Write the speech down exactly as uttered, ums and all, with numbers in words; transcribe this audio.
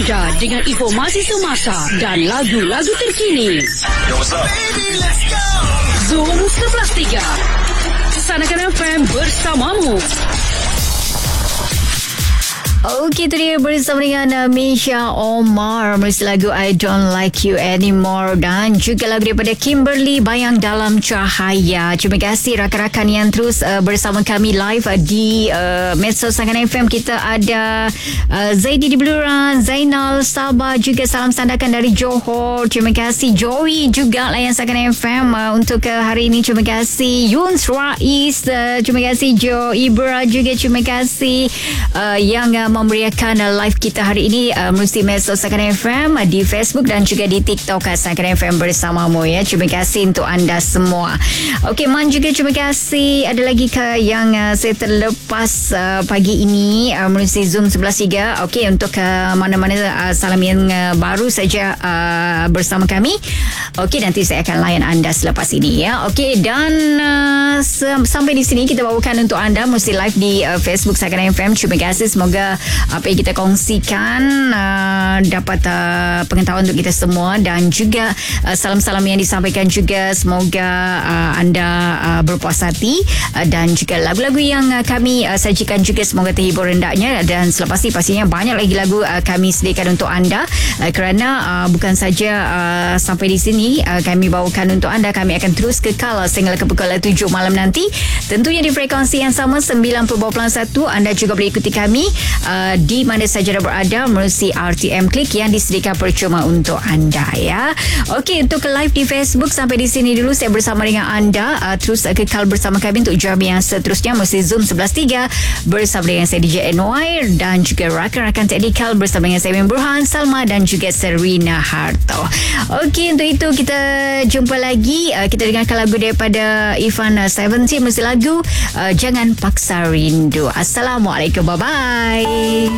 anda dengan informasi semasa dan lagu-lagu terkini. Yo, what's up? Baby, let's go. Zoom sebelas tiga. Sanakan F M bersamamu. Okey, itu dia bersama dengan uh, Misha Omar, menulis lagu I Don't Like You Anymore dan juga lagu daripada Kimberly Bayang Dalam Cahaya. Terima kasih rakan-rakan yang terus uh, bersama kami live uh, di uh, medsos Sangkan F M. Kita ada uh, Zaidi di Beluran, Zainal Sabah, juga salam sandakan dari Johor. Terima kasih Joey juga layan Sangkan F M uh, untuk uh, hari ini. Terima kasih Yuns Rais, uh, terima kasih Jo Ibra juga, terima kasih uh, yang uh, memeriahkan uh, live kita hari ini uh, melalui medsos Sangkan F M uh, di Facebook dan juga di TikTok uh, Sangkan F M bersamamu ya. Terima kasih untuk anda semua. Okey, Man juga terima kasih. Ada lagi ke yang uh, saya terlepas uh, pagi ini uh, melalui Zoom sebelas tiga. Okey, untuk uh, mana-mana uh, salam yang uh, baru saja uh, bersama kami. Okey, nanti saya akan layan anda selepas ini ya. Okey, dan uh, sampai di sini kita bawakan untuk anda melalui live di uh, Facebook Sangkan F M. Terima kasih, semoga apa yang kita kongsikan uh, dapat uh, pengetahuan untuk kita semua dan juga uh, salam-salam yang disampaikan juga semoga uh, anda uh, berpuas hati uh, dan juga lagu-lagu yang uh, kami uh, sajikan juga semoga terhibur hendaknya. Dan selepas ini pastinya banyak lagi lagu uh, kami sediakan untuk anda uh, kerana uh, bukan saja uh, sampai di sini uh, kami bawakan untuk anda, kami akan terus kekal sehingga ke pukul tujuh malam nanti, tentunya di frekuensi yang sama sembilan puluh satu. Anda juga boleh ikuti kami Uh, di mana saja anda berada melalui R T M Klik yang disediakan percuma untuk anda ya. Okey, untuk live di Facebook sampai di sini dulu saya bersama dengan anda. Uh, terus uh, kekal bersama kami untuk jam yang seterusnya melalui Zoom sebelas tiga bersama dengan saya D J N Y dan juga rakan-rakan teknikal bersama dengan saya Min Burhan, Salma dan juga Serina Harto. Okey, untuk itu kita jumpa lagi. Uh, kita dengarkan lagu daripada Ivan uh, Seventeen melalui lagu uh, Jangan Paksa Rindu. Assalamualaikum, bye bye.